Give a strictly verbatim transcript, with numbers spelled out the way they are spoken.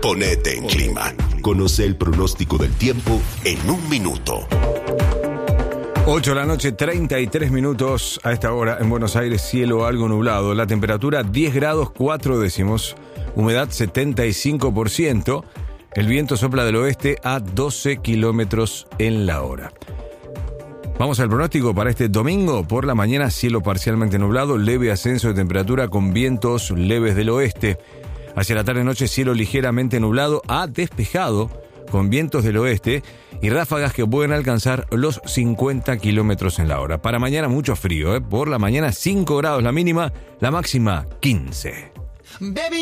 Ponete en clima. Conoce el pronóstico del tiempo en un minuto. ocho de la noche, treinta y tres minutos. A esta hora en Buenos Aires, cielo algo nublado. La temperatura diez grados cuatro décimos. Humedad setenta y cinco por ciento. El viento sopla del oeste a doce kilómetros en la hora. Vamos al pronóstico para este domingo. Por la mañana, cielo parcialmente nublado, leve ascenso de temperatura con vientos leves del oeste. Hacia la tarde-noche, cielo ligeramente nublado a despejado, con vientos del oeste y ráfagas que pueden alcanzar los cincuenta kilómetros en la hora. Para mañana, mucho frío, ¿eh? Por la mañana, cinco grados la mínima, la máxima, quince. Baby.